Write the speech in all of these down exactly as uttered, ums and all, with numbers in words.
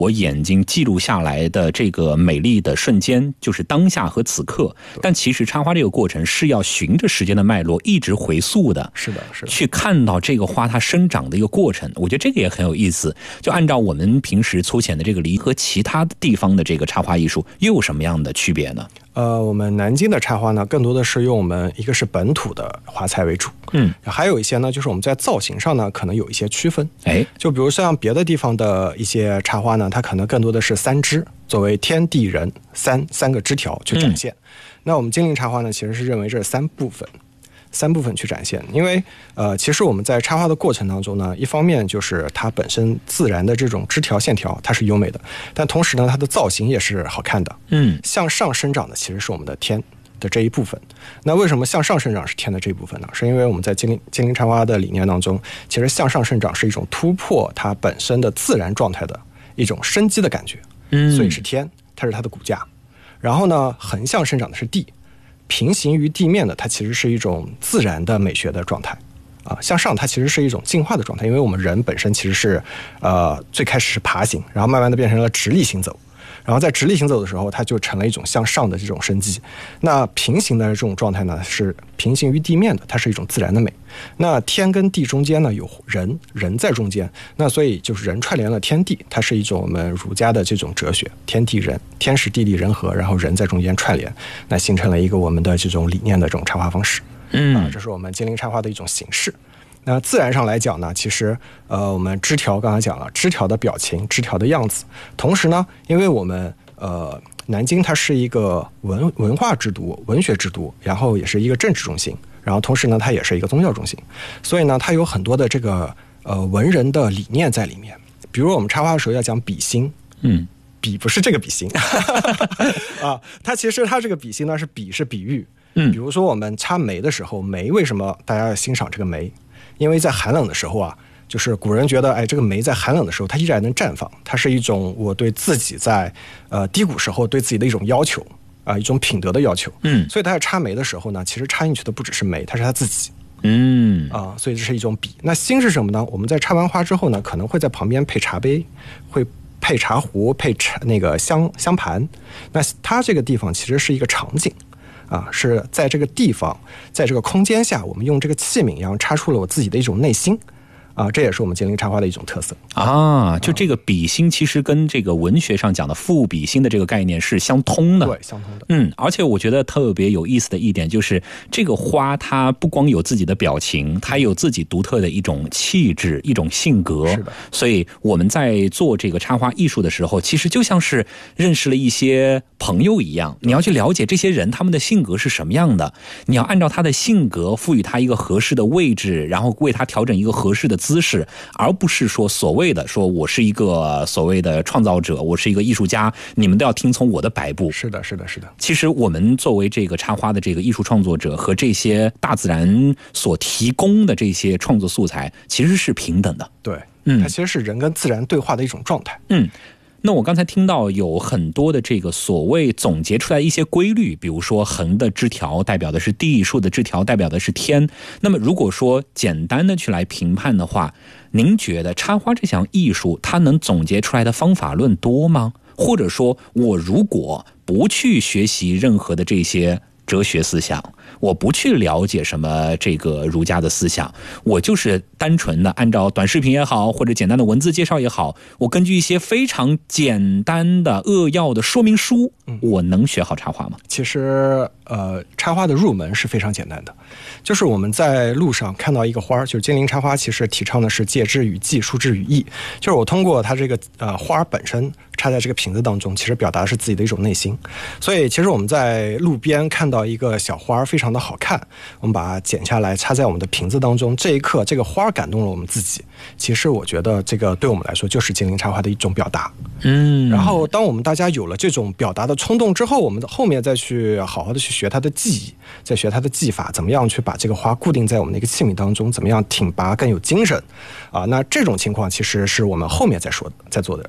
我眼睛记录下来的这个美丽的瞬间，就是当下和此刻。但其实插花这个过程是要循着时间的脉络一直回溯的， 是的，是的， 去看到这个花它生长的一个过程。我觉得这个也很有意思。就按照我们平时粗浅的这个理和其他地方的这个插花艺术又有什么样的区别呢？ 呃，我们南京的插花呢，更多的是用我们一个是本土的花材为主， 嗯， 还有一些呢，就是我们在造型上呢，可能有一些区分。 哎， 就比如像别的地方的一些插花呢，它可能更多的是三枝作为天地人三三个枝条去展现。嗯、那我们金陵插花呢，其实是认为这是三部分。三部分去展现，因为呃，其实我们在插花的过程当中呢，一方面就是它本身自然的这种枝条线条它是优美的，但同时呢，它的造型也是好看的。嗯，向上生长的其实是我们的天的这一部分。那为什么向上生长是天的这一部分呢？是因为我们在金陵金陵插花的理念当中，其实向上生长是一种突破它本身的自然状态的一种生机的感觉。嗯，所以是天，它是它的骨架。然后呢，横向生长的是地。平行于地面的，它其实是一种自然的美学的状态，啊，向上它其实是一种进化的状态，因为我们人本身其实是，呃，最开始是爬行，然后慢慢的变成了直立行走，然后在直立行走的时候，它就成了一种向上的这种生机。那平行的这种状态呢，是平行于地面的，它是一种自然的美。那天跟地中间呢有人，人在中间，那所以就是人串联了天地，它是一种我们儒家的这种哲学，天地人，天时地利人和，然后人在中间串联，那形成了一个我们的这种理念的这种插花方式。嗯，啊，这是我们金陵插花的一种形式。那自然上来讲呢，其实呃，我们枝条刚才讲了，枝条的表情，枝条的样子，同时呢，因为我们呃南京它是一个文文化之都、文学之都，然后也是一个政治中心。然后同时呢，它也是一个宗教中心，所以呢，它有很多的这个呃文人的理念在里面。比如我们插花的时候要讲比心，嗯，比不是这个比心啊，它其实它这个比心呢是比是比喻，嗯，比如说我们插梅的时候，梅为什么大家要欣赏这个梅？因为在寒冷的时候啊，就是古人觉得，哎，这个梅在寒冷的时候它依然能绽放，它是一种我对自己在呃低谷时候对自己的一种要求。啊、呃，一种品德的要求，嗯，所以他在插梅的时候呢，其实插进去的不只是梅，它是他自己，嗯啊、呃，所以这是一种比。那心是什么呢？我们在插完花之后呢，可能会在旁边配茶杯，会配茶壶，配茶那个香香盘。那它这个地方其实是一个场景，啊，是在这个地方，在这个空间下，我们用这个器皿，然后插出了我自己的一种内心。啊，这也是我们金陵插花的一种特色啊！就这个比心，其实跟这个文学上讲的赋比心的这个概念是相通的， 对，相通的。 嗯，而且我觉得特别有意思的一点就是，这个花它不光有自己的表情，它有自己独特的一种气质、一种性格。 是的。 所以我们在做这个插花艺术的时候，其实就像是认识了一些朋友一样，你要去了解这些人他们的性格是什么样的，你要按照他的性格赋予他一个合适的位置，然后为他调整一个合适的姿势，而不是说所谓的说我是一个所谓的创造者，我是一个艺术家，你们都要听从我的摆布。 是的，是的，是的。 其实我们作为这个插花的这个艺术创作者和这些大自然所提供的这些创作素材其实是平等的。 对，嗯，它其实是人跟自然对话的一种状态。 嗯。那我刚才听到有很多的这个所谓总结出来一些规律，比如说横的枝条代表的是地，竖的枝条代表的是天。那么如果说简单的去来评判的话，您觉得插花这项艺术它能总结出来的方法论多吗？或者说我如果不去学习任何的这些哲学思想，我不去了解什么这个儒家的思想，我就是单纯的按照短视频也好，或者简单的文字介绍也好，我根据一些非常简单的扼要的说明书，我能学好插花吗？ 其实呃，插花的入门是非常简单的，就是我们在路上看到一个花，就是金陵插花其实提倡的是借之于技，述之于意，就是我通过它这个呃花本身插在这个瓶子当中，其实表达的是自己的一种内心。所以其实我们在路边看到一个小花非常的好看，我们把它剪下来插在我们的瓶子当中，这一刻这个花感动了我们自己，其实我觉得这个对我们来说就是金陵插花的一种表达。嗯，然后当我们大家有了这种表达的冲动之后，我们后面再去好好的去学它的技艺，再学它的技法，怎么样去把这个花固定在我们的一个器皿当中，怎么样挺拔更有精神啊？那这种情况其实是我们后面再说的再做的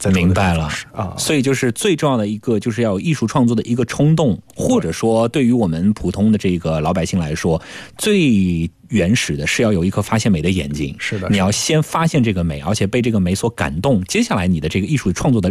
在明白了啊。 所以就是最重要的一个，就是要有艺术创作的一个冲动，或者说对于我们普通的这个老百姓来说，最原始的是要有一颗发现美的眼睛。 是的， 你要先发现这个美，而且被这个美所感动，接下来你的这个艺术创作的